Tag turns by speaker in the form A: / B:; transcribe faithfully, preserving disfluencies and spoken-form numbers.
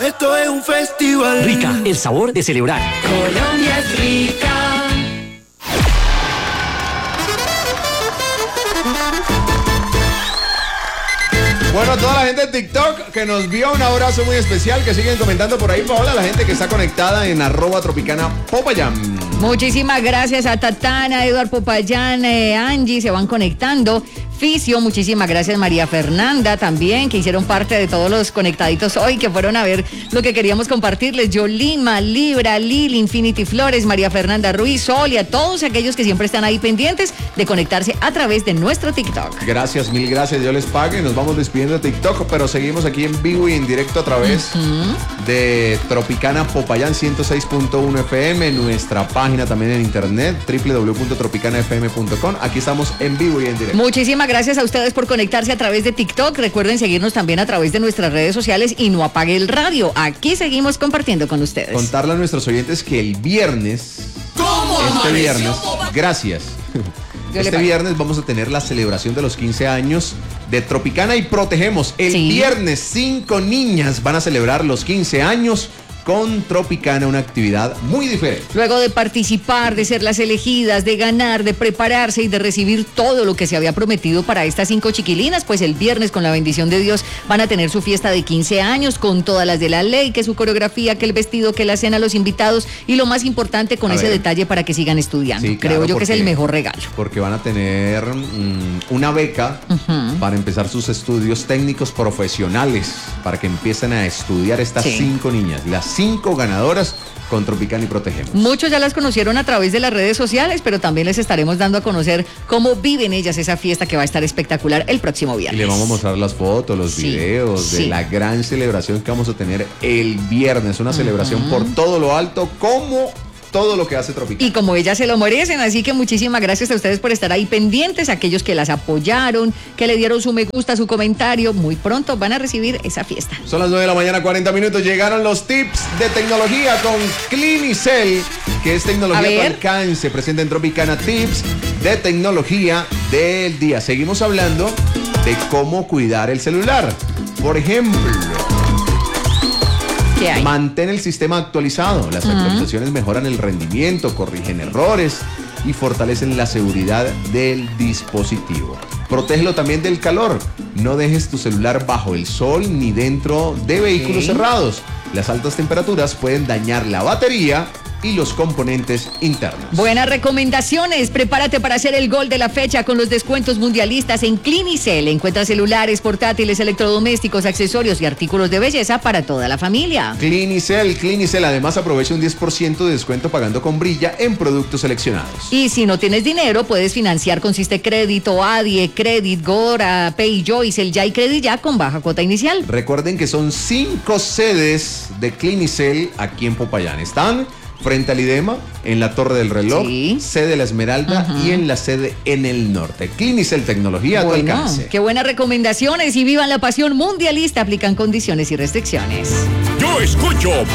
A: Esto es un festival.
B: Rica, el sabor de celebrar.
C: Colombia es rica.
D: Bueno, toda la gente de TikTok que nos vio, un abrazo muy especial, que siguen comentando por ahí, Paola, la gente que está conectada en arroba tropicana Popayán.
E: Muchísimas gracias a Tatana, Eduard Popayán, eh, Angie, se van conectando. Ficio, muchísimas gracias María Fernanda también, que hicieron parte de todos los conectaditos hoy, que fueron a ver lo que queríamos compartirles. Yolima, Libra, Lili, Infinity Flores, María Fernanda Ruiz, Sol y a todos aquellos que siempre están ahí pendientes de conectarse a través de nuestro TikTok.
D: Gracias, mil gracias, Dios les pague. Nos vamos despidiendo de TikTok, pero seguimos aquí en vivo y en directo a través uh-huh. de Tropicana Popayán ciento seis punto uno F M, nuestra página también en internet, doble u doble u doble u punto tropicana f m punto com. Aquí estamos en vivo y en directo.
E: Muchísimas gracias a ustedes por conectarse a través de TikTok. Recuerden seguirnos también a través de nuestras redes sociales y no apague el radio. Aquí seguimos compartiendo con ustedes.
D: Contarle a nuestros oyentes que el viernes, ¿Cómo este viernes, gracias. Este viernes vamos a tener la celebración de los quince años de Tropicana y Protegemos. El sí. viernes cinco niñas van a celebrar los quince años con Tropicana, una actividad muy diferente.
E: Luego de participar, de ser las elegidas, de ganar, de prepararse y de recibir todo lo que se había prometido para estas cinco chiquilinas, pues el viernes, con la bendición de Dios, van a tener su fiesta de quince años con todas las de la ley, que su coreografía, que el vestido, que la cena, los invitados y lo más importante, con a ese ver. detalle para que sigan estudiando. Sí, claro, Creo yo porque, que es el mejor regalo.
D: Porque van a tener mmm, una beca uh-huh. para empezar sus estudios técnicos profesionales, para que empiecen a estudiar estas sí. cinco niñas. Las cinco ganadoras con Tropicana y Protegemos.
E: Muchos ya las conocieron a través de las redes sociales, pero también les estaremos dando a conocer cómo viven ellas esa fiesta, que va a estar espectacular el próximo viernes.
D: Y le vamos a mostrar las fotos, los sí, videos sí. de la gran celebración que vamos a tener el viernes. Una uh-huh. celebración por todo lo alto, como todo lo que hace Tropicana.
E: Y como ellas se lo merecen, así que muchísimas gracias a ustedes por estar ahí pendientes, aquellos que las apoyaron, que le dieron su me gusta, su comentario. Muy pronto van a recibir esa fiesta.
D: Son las nueve de la mañana, cuarenta minutos. Llegaron los tips de tecnología con Clinicel, que es tecnología a tu alcance. Presenta en Tropicana tips de tecnología del día. Seguimos hablando de cómo cuidar el celular. Por ejemplo, mantén el sistema actualizado. Las uh-huh. actualizaciones mejoran el rendimiento, corrigen errores y fortalecen la seguridad del dispositivo. Protégelo también del calor. No dejes tu celular bajo el sol ni dentro de vehículos okay. cerrados. Las altas temperaturas pueden dañar la batería y los componentes internos.
E: Buenas recomendaciones. Prepárate para hacer el gol de la fecha con los descuentos mundialistas en Clinicel. Encuentra celulares, portátiles, electrodomésticos, accesorios y artículos de belleza para toda la familia.
D: Clinicel, Clinicel. Además, aprovecha un diez por ciento de descuento pagando con Brilla en productos seleccionados.
E: Y si no tienes dinero, puedes financiar con Siste Crédito, Adie, Credit, Gora, PayJoy, el Ya y Credit Ya con baja cuota inicial.
D: Recuerden que son cinco sedes de Clinicel aquí en Popayán. Están frente al IDEMA, en la Torre del Reloj, sí. sede La Esmeralda uh-huh. y en la sede en el norte. Clinicel, tecnología bueno, a tu alcance.
E: Qué buenas recomendaciones y vivan la pasión mundialista. Aplican condiciones y restricciones.
B: Yo escucho